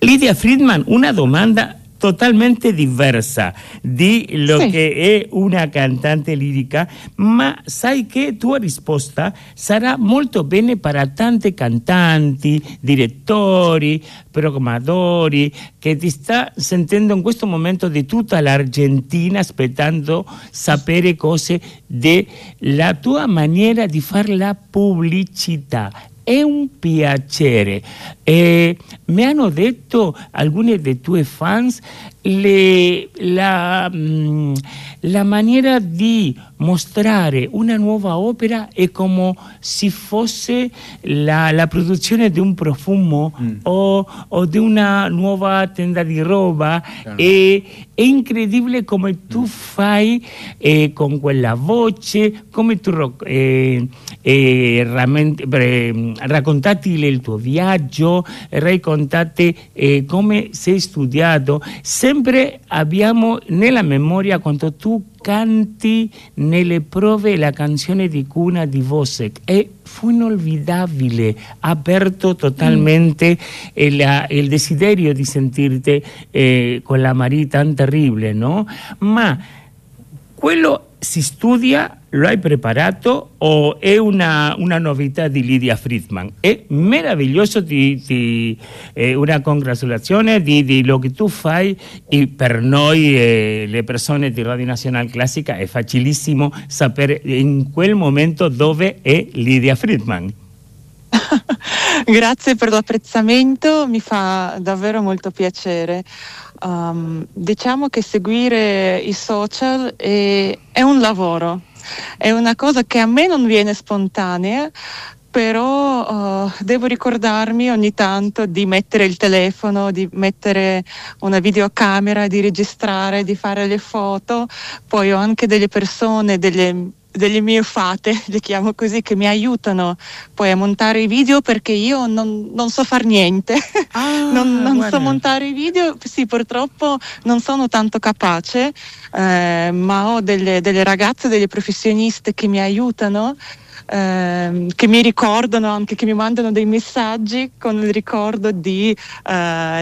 Lydia Friedman, una domanda totalmente diversa di lo che è una cantante lirica, ma sai che tua risposta sarà molto bene per tanti cantanti, direttori, programmatori che ti sta sentendo in questo momento di tutta l'Argentina aspettando sapere cose della tua maniera di fare la pubblicità. È un piacere. Mi hanno detto alcuni dei tuoi fans la maniera di mostrare una nuova opera è come se fosse la produzione di un profumo o di una nuova tenda di roba. È incredibile come tu fai con quella voce, come tu raccontati il tuo viaggio, raccontate come sei studiato. Sempre abbiamo nella memoria quando tu canti nelle prove la canzone di cuna di Vosek, fu inolvidabile, ha aperto totalmente il desiderio di sentirti con la Marie tan terribile, no? Ma quello si studia, lo hai preparato o è una novità di Lydia Friedman? È meraviglioso, una congratulazione di quello che tu fai, e per noi le persone di Radio Nazionale Classica è facilissimo sapere in quel momento dove è Lydia Friedman. Grazie per l'apprezzamento, mi fa davvero molto piacere. Diciamo che seguire i social è un lavoro, è una cosa che a me non viene spontanea, però devo ricordarmi ogni tanto di mettere il telefono, di mettere una videocamera, di registrare, di fare le foto. Poi ho anche delle persone, delle mie fate, le chiamo così, che mi aiutano poi a montare i video, perché io non so far niente. Non so montare i video, sì, purtroppo non sono tanto capace, ma ho delle ragazze, delle professioniste che mi aiutano, che mi ricordano anche, che mi mandano dei messaggi con il ricordo di